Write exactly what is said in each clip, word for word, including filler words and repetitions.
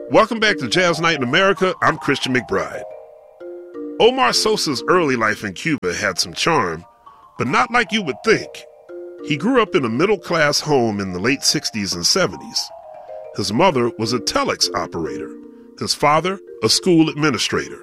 Welcome back to Jazz Night in America. I'm Christian McBride. Omar Sosa's early life in Cuba had some charm, but not like you would think. He grew up in a middle-class home in the late sixties and seventies. His mother was a telex operator. His father, a school administrator.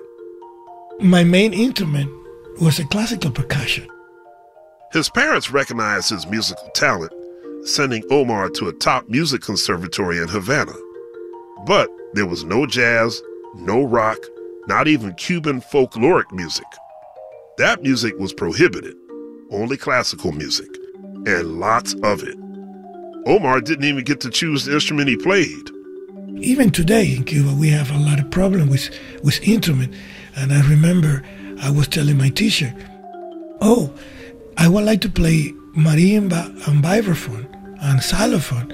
My main instrument was a classical percussion. His parents recognized his musical talent, sending Omar to a top music conservatory in Havana. But there was no jazz, no rock, not even Cuban folkloric music. That music was prohibited, only classical music, and lots of it. Omar didn't even get to choose the instrument he played. Even today in Cuba, we have a lot of problems with, with instrument. And I remember I was telling my teacher, oh, I would like to play marimba and vibraphone and xylophone.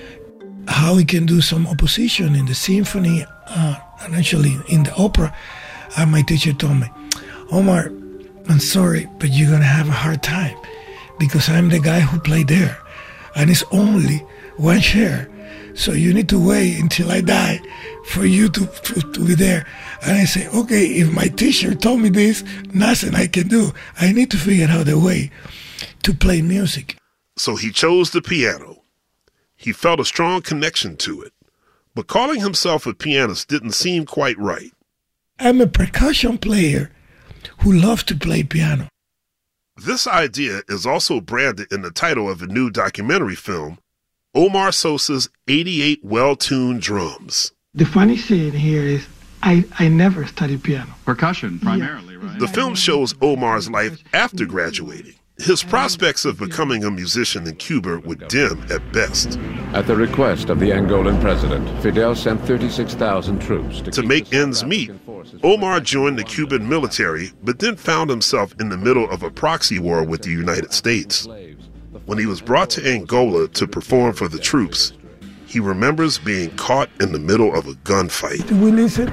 How we can do some opposition in the symphony uh, and actually in the opera. And my teacher told me, Omar, I'm sorry, but you're going to have a hard time because I'm the guy who played there. And it's only one chair. So you need to wait until I die for you to, to, to be there. And I say, okay, if my teacher told me this, nothing I can do. I need to figure out a way to play music. So he chose the piano. He felt a strong connection to it. But calling himself a pianist didn't seem quite right. I'm a percussion player who loves to play piano. This idea is also branded in the title of a new documentary film, Omar Sosa's eighty-eight Well-Tuned Drums. The funny thing here is I, I never studied piano. Percussion, primarily, yeah. right? The film shows Omar's life after graduating. His prospects of becoming a musician in Cuba were dim at best. At the request of the Angolan president, Fidel sent thirty-six thousand troops to, to make ends meet. Omar joined the Cuban military, but then found himself in the middle of a proxy war with the United States. When he was brought to Angola to perform for the troops, he remembers being caught in the middle of a gunfight. We listened.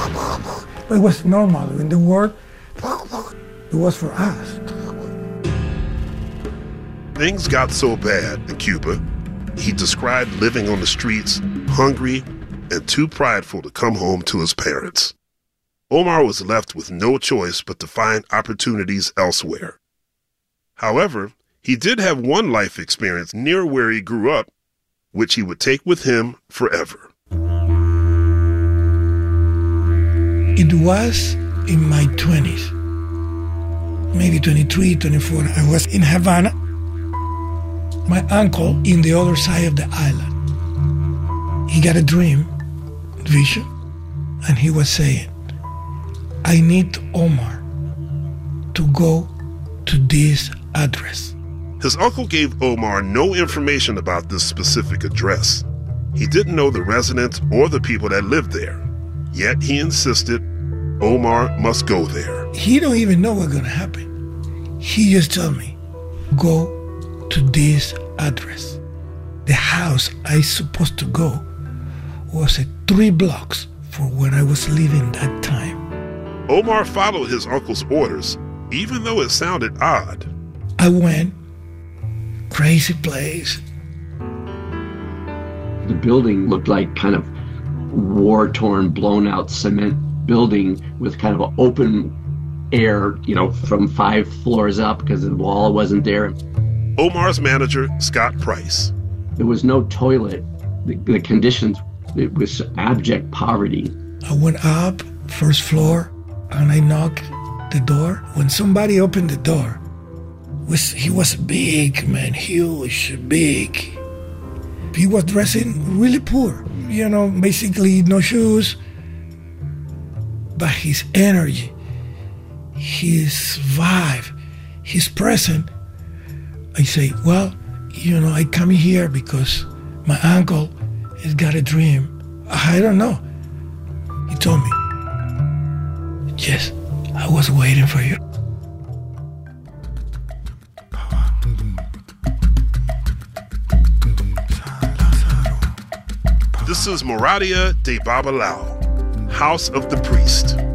It was normal. In the war, it was for us. Things got so bad in Cuba, he described living on the streets, hungry, and too prideful to come home to his parents. Omar was left with no choice but to find opportunities elsewhere. However, he did have one life experience near where he grew up, which he would take with him forever. It was in my twenties, maybe twenty-three, twenty-four. I was in Havana. My uncle in the other side of the island, he got a dream, vision, and he was saying, I need Omar to go to this address. His uncle gave Omar no information about this specific address. He didn't know the residents or the people that lived there. Yet he insisted Omar must go there. He don't even know what's going to happen. He just told me, go to this address. The house I supposed to go was at three blocks from where I was living that time. Omar followed his uncle's orders, even though it sounded odd. I went. Crazy place. The building looked like kind of war-torn, blown-out cement building with kind of an open air, you know, from five floors up because the wall wasn't there. Omar's manager, Scott Price. There was no toilet. The, the conditions, it was abject poverty. I went up, first floor, and I knocked the door. When somebody opened the door, Was, he was big, man, huge, big. He was dressing really poor, you know, basically no shoes. But his energy, his vibe, his presence, I say, well, you know, I come here because my uncle has got a dream. I don't know. He told me, yes, I was waiting for you. This is Moradia de Babalao, House of the Priest.